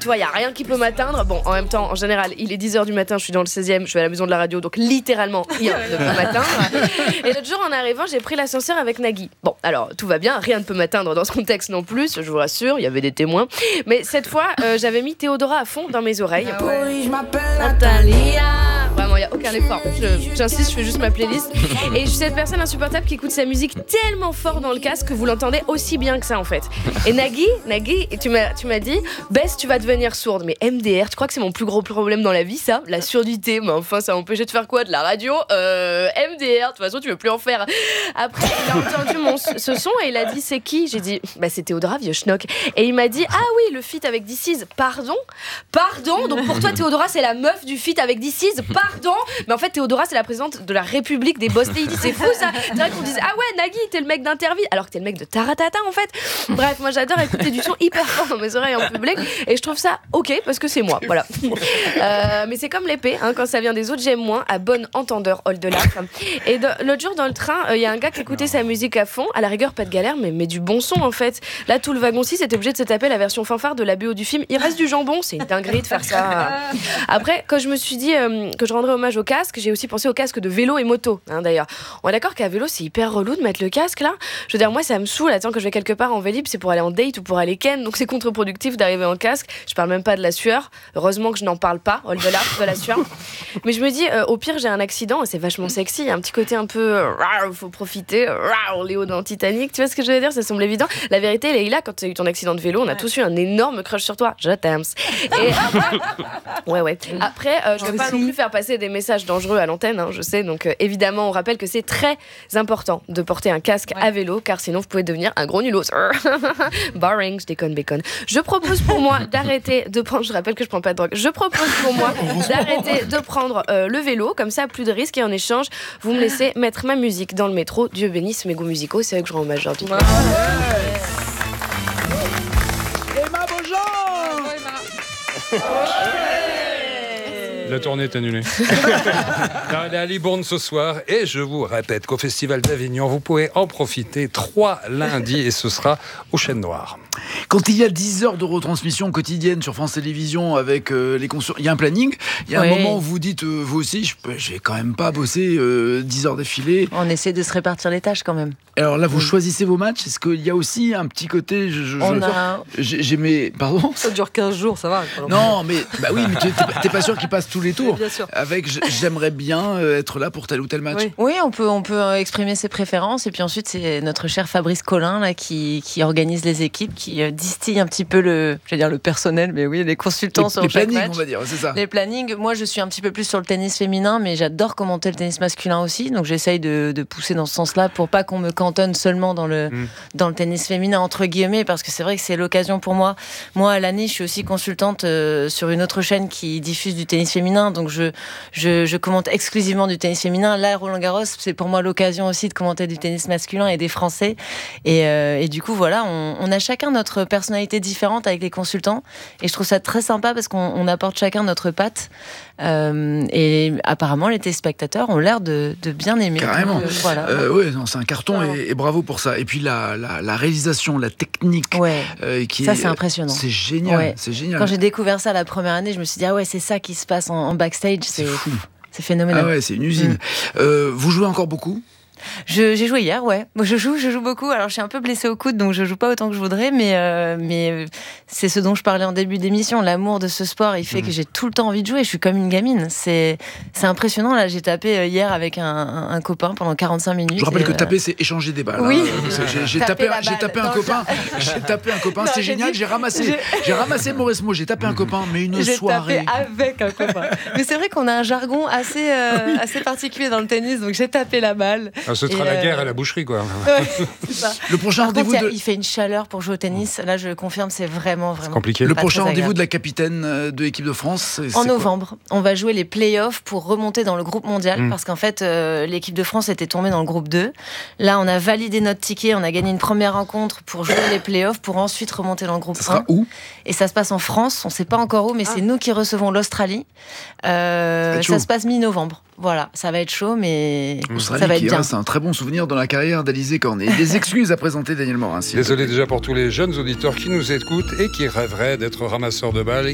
tu vois, il n'y a rien qui peut m'atteindre. Bon, en même temps, en général, il est 10h du matin, je suis dans le 16e, je vais à la maison de la radio, donc littéralement, rien ne peut m'atteindre. Et l'autre jour, en arrivant, j'ai pris l'ascenseur avec Nagui. Bon, alors, tout va bien, rien ne peut m'atteindre dans ce contexte non plus, je vous rassure, il y avait des témoins. Mais cette fois, j'avais mis Théodora à fond dans mes oreilles. Ah ouais. Je m'appelle Natalia. Vraiment, il n'y a aucun effort. J'insiste, je fais juste ma playlist. Et je suis cette personne insupportable qui écoute sa musique tellement fort dans le casque que vous l'entendez aussi bien que ça, en fait. Et Nagui, tu m'as dit, Bess, tu vas devenir sourde. Mais MDR, tu crois que c'est mon plus gros problème dans la vie, ça ? La surdité. Mais enfin, ça m'empêchait de faire quoi ? De la radio ? MDR, de toute façon, tu veux plus en faire. Après, il a entendu ce son et il a dit, c'est qui ? J'ai dit, bah, c'est Théodora, vieux schnock. Et il m'a dit, ah oui, le feat avec DC's. Pardon ? Donc pour toi, Théodora, c'est la meuf du feat avec DC's ? Pardon ? Mais en fait, Théodora, c'est la présidente de la République des Boss Ladies. C'est fou, ça. C'est vrai qu'on disait, ah ouais, Nagui, t'es le mec d'Interville, alors que t'es le mec de Taratata, en fait. Bref, moi, j'adore écouter du son hyper fort dans mes oreilles en public. Et je trouve ça ok, parce que c'est moi. Voilà. Mais c'est comme l'épée, hein, quand ça vient des autres, j'aime moins. À bon entendeur, hold de l'arc. Et l'autre jour, dans le train, il y a un gars qui écoutait sa musique à fond. À la rigueur, pas de galère, mais du bon son, en fait. Là, tout le wagon 6 était obligé de se taper la version fanfare de la BO du film. Il reste du jambon, c'est une dinguerie de faire ça. Après, quand je me suis dit que je rendrais hommage au casque, j'ai aussi pensé au casque de vélo et moto, hein, d'ailleurs. On est d'accord qu'à vélo, c'est hyper relou de mettre le casque, là. Je veux dire, moi, ça me saoule. Attends, que je vais quelque part en Vélib, c'est pour aller en date ou pour aller ken, donc c'est contre-productif d'arriver en casque. Je parle même pas de la sueur. Heureusement que je n'en parle pas, de la sueur. Mais je me dis, au pire, j'ai un accident, c'est vachement sexy. Il y a un petit côté un peu, faut profiter, Léo dans Titanic. Tu vois ce que je veux dire ? Ça semble évident. La vérité, Leïla, quand tu as eu ton accident de vélo, on a tous eu un énorme crush sur toi. Je t'aime. Et après, ouais. Après, je vais pas non plus faire passer des messages dangereux à l'antenne, hein, je sais. Donc évidemment, on rappelle que c'est très important de porter un casque à vélo, car sinon vous pouvez devenir un gros nulos. Boring, je déconne, bacon. Je propose pour moi d'arrêter de prendre. Je rappelle que je prends pas de drogue. Je propose pour moi d'arrêter de prendre le vélo, comme ça, plus de risques. Et en échange, vous me laissez mettre ma musique dans le métro. Dieu bénisse mes goûts musicaux. C'est vrai que je rends hommage aujourd'hui. Emma Beaujean. La tournée est annulée. Elle est à Libourne ce soir et je vous répète qu'au Festival d'Avignon, vous pouvez en profiter 3 lundis et ce sera au Chêne Noir. Quand il y a 10 heures de retransmission quotidienne sur France Télévisions avec les consultants, il y a un planning. Il y a un moment où vous dites, vous aussi, je vais quand même pas bosser 10 heures d'affilée. On essaie de se répartir les tâches quand même. Alors là, vous choisissez vos matchs. Est-ce qu'il y a aussi un petit côté j'ai mes... Pardon ? Ça dure 15 jours, ça va. Non, mais bah oui, mais t'es pas sûr qu'il passe tous les tours. Bien sûr. Avec j'aimerais bien être là pour tel ou tel match. Oui, on peut exprimer ses préférences et puis ensuite c'est notre cher Fabrice Collin là qui organise les équipes, qui distille un petit peu le personnel, mais oui, les consultants sur chaque match. On va dire, c'est ça. Les plannings. Moi, je suis un petit peu plus sur le tennis féminin, mais j'adore commenter le tennis masculin aussi, donc j'essaye de pousser dans ce sens-là pour pas qu'on me cantonne seulement dans le tennis féminin entre guillemets, parce que c'est vrai que c'est l'occasion pour moi. Moi, à l'année, je suis aussi consultante sur une autre chaîne qui diffuse du tennis féminin, donc je commente exclusivement du tennis féminin. Là, Roland-Garros, c'est pour moi l'occasion aussi de commenter du tennis masculin et des Français. Et du coup, voilà, on a chacun notre personnalité différente avec les consultants. Et je trouve ça très sympa parce qu'on apporte chacun notre patte. Et apparemment, les téléspectateurs ont l'air de bien aimer. Carrément. Donc, voilà. C'est un carton et bravo pour ça. Et puis la réalisation, la technique. Ça, c'est impressionnant. C'est génial. Ouais. C'est génial. Quand j'ai découvert ça la première année, je me suis dit, c'est ça qui se passe en backstage. C'est fou. C'est phénoménal. Ah ouais, c'est une usine. Vous jouez encore beaucoup ? J'ai joué hier, ouais. Moi, je joue beaucoup. Alors, je suis un peu blessée au coude, donc je joue pas autant que je voudrais, mais c'est ce dont je parlais en début d'émission. L'amour de ce sport, il fait que j'ai tout le temps envie de jouer. Je suis comme une gamine. C'est impressionnant. Là, j'ai tapé hier avec un copain pendant 45 minutes. Je rappelle que taper, c'est échanger des balles. Oui. J'ai tapé un copain. J'ai tapé un copain. C'était génial. J'ai ramassé Maurice Mo. J'ai tapé un copain, mais une soirée. J'ai tapé avec un copain. Mais c'est vrai qu'on a un jargon assez particulier dans le tennis. Donc, j'ai tapé la balle. Ce sera la guerre à la boucherie, quoi. C'est ça. Le prochain rendez-vous il fait une chaleur pour jouer au tennis. Là, je confirme, c'est vraiment compliqué. Le prochain rendez-vous de la capitaine de l'équipe de France, c'est en novembre. On va jouer les play-offs pour remonter dans le groupe mondial, parce qu'en fait, l'équipe de France était tombée dans le groupe 2. Là, on a validé notre ticket, on a gagné une première rencontre pour jouer les play-offs, pour ensuite remonter dans le groupe 1. Ça sera où ? Et ça se passe en France. On ne sait pas encore où, mais c'est nous qui recevons l'Australie. Ça se passe mi-novembre. Voilà, ça va être chaud, mais ça va être bien. C'est un très bon souvenir dans la carrière d'Alizé Cornet. Des excuses à présenter, Daniel Morin. Désolé déjà pour tous les jeunes auditeurs qui nous écoutent et qui rêveraient d'être ramasseurs de balles.